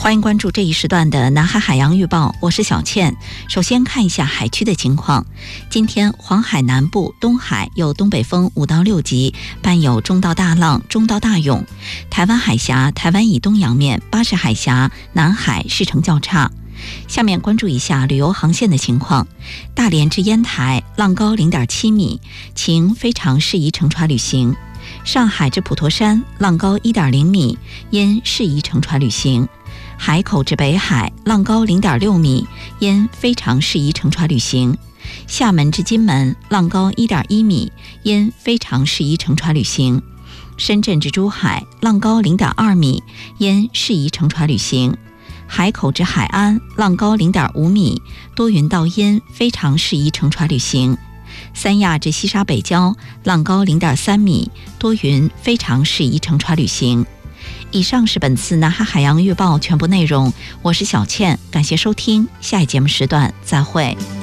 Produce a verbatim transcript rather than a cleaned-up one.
欢迎关注这一时段的南海海洋预报，我是小倩。首先看一下海区的情况。今天黄海南部、东海有东北风五到六级，伴有中到大浪、中到大涌。台湾海峡、台湾以东洋面、巴士海峡、南海势成较差。下面关注一下旅游航线的情况。大连至烟台浪高 零点七米，晴非常适宜乘船旅行。上海至普陀山浪高 一点零米，因适宜乘船旅行。海口至北海浪高 零点六米，因非常适宜乘船旅行。厦门至金门浪高 一点一米，因非常适宜乘船旅行。深圳至珠海浪高 零点二米，因适宜乘船旅行。海口至海安浪高 零点五米，多云到阴，非常适宜乘船旅行。三亚至西沙北礁浪高 零点三米，多云，非常适宜乘船旅行。以上是本次南海海洋预报全部内容，我是小倩，感谢收听，下一节目时段再会。